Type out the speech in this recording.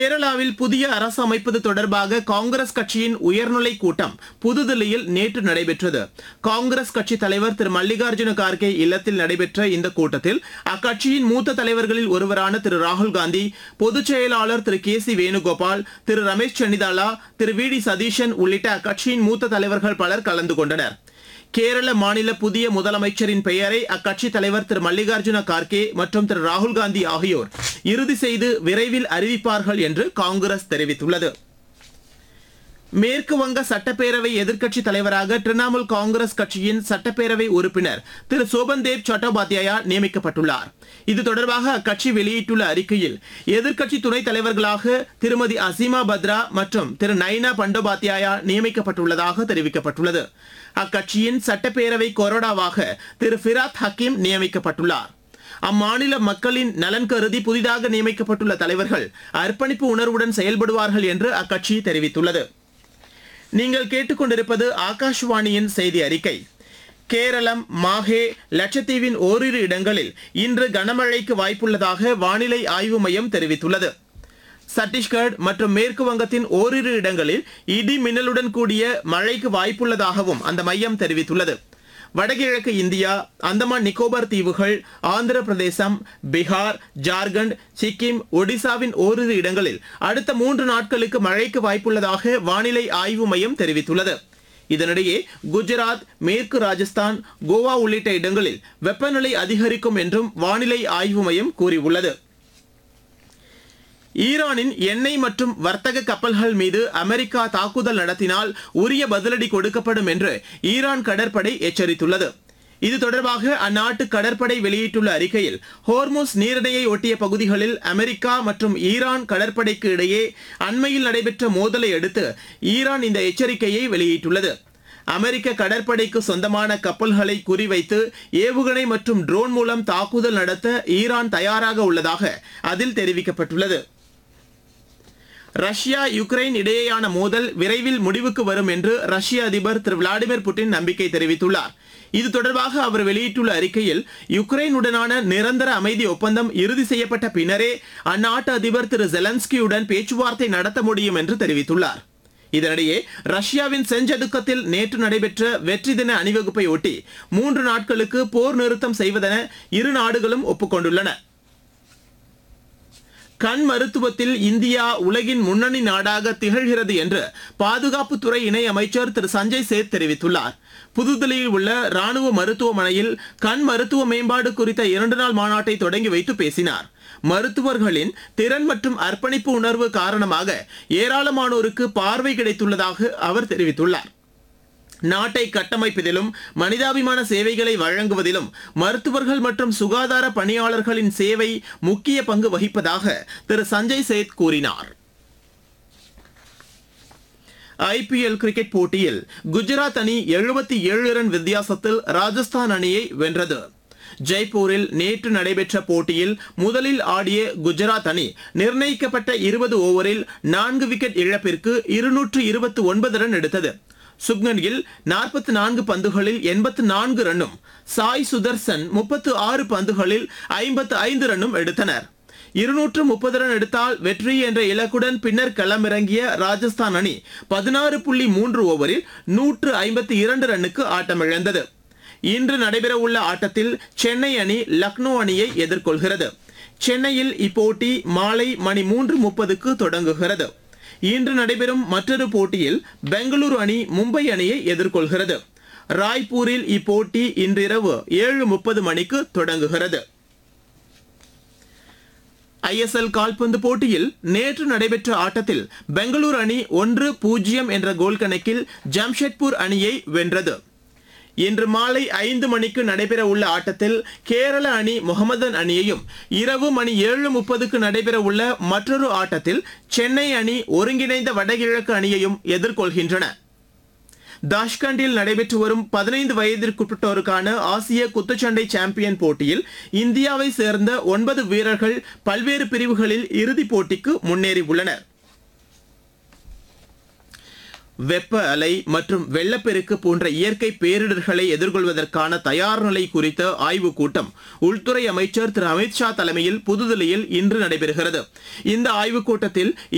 கேரளாவில் புதிய அரசு அமைப்பது தொடர்பாக காங்கிரஸ் கட்சியின் உயர்நிலை கூட்டம் புதுதில்லியில் நேற்று நடைபெற்றது. காங்கிரஸ் கட்சி தலைவர் திரு மல்லிகார்ஜுன கார்கே இல்லத்தில் நடைபெற்ற இந்த கூட்டத்தில் அக்கட்சியின் மூத்த தலைவர்களில் ஒருவரான திரு ராகுல் காந்தி, பொதுச் செயலாளர் திரு கே.சி. வேணுகோபால், திரு ரமேஷ் சென்னிதாலா, திரு வி.டி. சதீஷன் உள்ளிட்ட அக்கட்சியின் மூத்த தலைவர்கள் பலர் கலந்து கொண்டனர். கேரள மாநில புதிய முதலமைச்சரின் பெயரை அக்கட்சி தலைவர் திரு மல்லிகார்ஜுன கார்கே மற்றும் திரு ராகுல் காந்தி ஆகியோர் இறுதி செய்து விரைவில் அறிவிப்பார்கள் என்று காங்கிரஸ் தெரிவித்துள்ளது. மேற்கு வங்க சட்டப்பேரவை எதிர்க்கட்சி தலைவராக திரிணாமுல் காங்கிரஸ் கட்சியின் சட்டப்பேரவை உறுப்பினர் திரு சோபன்தேவ் சட்டோபாத்யாயா நியமிக்கப்பட்டுள்ளார். இது தொடர்பாக அக்கட்சி வெளியிட்டுள்ள அறிக்கையில் எதிர்க்கட்சி துணைத் தலைவர்களாக திருமதி அசீமா பத்ரா மற்றும் திரு நைனா பண்டோபாத்யாயா நியமிக்கப்பட்டுள்ளதாக தெரிவிக்கப்பட்டுள்ளது. அக்கட்சியின் சட்டப்பேரவை கொறடாவாக திரு ஃபிராத் ஹக்கீம் நியமிக்கப்பட்டுள்ளார். அம்மாநில மக்களின் நலன் கருதி புதிதாக நியமிக்கப்பட்டுள்ள தலைவர்கள் அர்ப்பணிப்பு உணர்வுடன் செயல்படுவார்கள் என்று அக்கட்சி தெரிவித்துள்ளது. நீங்கள் கேட்டுக்கொண்டிருப்பது ஆகாஷ்வாணியின் செய்தி அறிக்கை. கேரளம், மாஹே, லட்சத்தீவின் ஓரிரு இடங்களில் இன்று கனமழைக்கு வாய்ப்புள்ளதாக வானிலை ஆய்வு மையம் தெரிவித்துள்ளது. சத்தீஸ்கர் மற்றும் மேற்கு வங்கத்தின் ஓரிரு இடங்களில் இடி மின்னலுடன் கூடிய மழைக்கு வாய்ப்புள்ளதாகவும் அந்த மையம் தெரிவித்துள்ளது. வடகிழக்கு இந்தியா, அந்தமான் நிக்கோபார் தீவுகள், ஆந்திர பிரதேசம், பீகார், ஜார்க்கண்ட், சிக்கிம், ஒடிசாவின் ஓரிரு இடங்களில் அடுத்த 3 நாட்களுக்கு மழைக்கு வாய்ப்புள்ளதாக வானிலை ஆய்வு மையம் தெரிவித்துள்ளது. இதனிடையே குஜராத், மேற்கு ராஜஸ்தான், கோவா உள்ளிட்ட இடங்களில் வெப்பநிலை அதிகரிக்கும் என்றும் வானிலை ஆய்வு மையம் கூறியுள்ளது. ஈரானின் எண்ணெய் மற்றும் வர்த்தக கப்பல்கள் மீது அமெரிக்கா தாக்குதல் நடத்தினால் உரிய பதிலடி கொடுக்கப்படும் என்று ஈரான் கடற்படை எச்சரித்துள்ளது. இது தொடர்பாக அந்நாட்டு கடற்படை வெளியிட்டுள்ள அறிக்கையில், ஹோர்முஸ் நீரிணையை ஒட்டிய பகுதிகளில் அமெரிக்கா மற்றும் ஈரான் கடற்படைக்கு இடையே அண்மையில் நடைபெற்ற மோதலை அடுத்து ஈரான் இந்த எச்சரிக்கையை வெளியிட்டுள்ளது. அமெரிக்க கடற்படைக்கு சொந்தமான கப்பல்களை குறிவைத்து ஏவுகணை மற்றும் ட்ரோன் மூலம் தாக்குதல் நடத்த ஈரான் தயாராக உள்ளதாக அதில் தெரிவிக்கப்பட்டுள்ளது. ரஷ்யா, யுக்ரைன் இடையேயான மோதல் விரைவில் முடிவுக்கு வரும் என்று ரஷ்ய அதிபர் திரு விளாடிமிர் புட்டின் நம்பிக்கை தெரிவித்துள்ளார். இது தொடர்பாக அவர் வெளியிட்டுள்ள அறிக்கையில், யுக்ரைனுடனான நிரந்தர அமைதி ஒப்பந்தம் இறுதி செய்யப்பட்ட பின்னரே அந்நாட்டு அதிபர் திரு ஜெலன்ஸ்கியுடன் பேச்சுவார்த்தை நடத்த முடியும் என்று தெரிவித்துள்ளார். இதனிடையே ரஷ்யாவின் செஞ்சடுக்கத்தில் நேற்று நடைபெற்ற வெற்றி தின அணிவகுப்பை ஒட்டி 3 நாட்களுக்கு போர் நிறுத்தம் செய்வதென இரு நாடுகளும் ஒப்புக்கொண்டுள்ளன. கண் மருத்துவத்தில் இந்தியா உலகின் முன்னணி நாடாக திகழ்கிறது என்று பாதுகாப்புத்துறை இணை அமைச்சர் திரு சஞ்சய் சேத் தெரிவித்துள்ளார். புதுதில்லியில் உள்ள ராணுவ மருத்துவமனையில் கண் மருத்துவ மேம்பாடு குறித்த 2 நாள் மாநாட்டை தொடங்கி வைத்து பேசினார். மருத்துவர்களின் திறன் மற்றும் அர்ப்பணிப்பு உணர்வு காரணமாக ஏராளமானோருக்கு பார்வை கிடைத்துள்ளதாக அவர் தெரிவித்துள்ளார். நாட்டை கட்டமைப்பதிலும் மனிதாபிமான சேவைகளை வழங்குவதிலும் மருத்துவர்கள் மற்றும் சுகாதார பணியாளர்களின் சேவை முக்கிய பங்கு வகிப்பதாக திரு சஞ்சய் சேத் கூறினார். ஐபிஎல் கிரிக்கெட் போட்டியில் குஜராத் அணி 77 ரன் வித்தியாசத்தில் ராஜஸ்தான் அணியை வென்றது. ஜெய்ப்பூரில் நேற்று நடைபெற்ற போட்டியில் முதலில் ஆடிய குஜராத் அணி நிர்ணயிக்கப்பட்ட 20 ஓவரில் 4 விக்கெட் இழப்பிற்கு 229 ரன் எடுத்தது. சுப்மன் கில் 44 பந்துகளில் 84 ரன்னும், சாய் சுதர்சன் 36 பந்துகளில் 55 ரன்னும் எடுத்தனர். 230 ரன் எடுத்தால் வெற்றி என்ற இலக்குடன் பின்னர் களமிறங்கிய ராஜஸ்தான் அணி 16.3 ஓவரில் 152 ரன்னுக்கு ஆட்டமிழந்தது. இன்று நடைபெறவுள்ள ஆட்டத்தில் சென்னை அணி லக்னோ அணியை எதிர்கொள்கிறது. சென்னையில் இப்போட்டி மாலை மணி 3:30க்கு தொடங்குகிறது. இன்று நடைபெறும் மற்றொரு போட்டியில் பெங்களூரு அணி மும்பை அணியை எதிர்கொள்கிறது. ராய்ப்பூரில் இப்போட்டி இன்றிரவு 7:30 மணிக்கு தொடங்குகிறது. ஐஎஸ்எல் கால்பந்து போட்டியில் நேற்று நடைபெற்ற ஆட்டத்தில் பெங்களூரு அணி 1-0 என்ற கோல் கணக்கில் ஜம்ஷெட்பூர் அணியை வென்றது. இன்று மாலை 5 மணிக்கு நடைபெற உள்ள ஆட்டத்தில் கேரள அணி முகமதன் அணியையும், இரவு மணி 7:30க்கு நடைபெற உள்ள மற்றொரு ஆட்டத்தில் சென்னை அணி ஒருங்கிணைந்த வடகிழக்கு அணியையும் எதிர்கொள்கின்றன. தாஷ்கண்டில் நடைபெற்று வரும் 15 வயதிற்குட்பட்டோருக்கான ஆசிய குத்துச்சண்டை சாம்பியன் போட்டியில் இந்தியாவை சேர்ந்த 9 வீரர்கள் பல்வேறு பிரிவுகளில் இறுதிப் போட்டிக்கு முன்னேறியுள்ளனர். வெப்ப அலை மற்றும் வெள்ளப்பெருக்கு போன்ற இயற்கை பேரிடர்களை எதிர்கொள்வதற்கான தயார் நிலை குறித்த ஆய்வுக் கூட்டம் உள்துறை அமைச்சர் திரு அமித்ஷா தலைமையில் புதுதில்லியில் இன்று நடைபெறுகிறது. இந்த ஆய்வுக் கூட்டத்தில்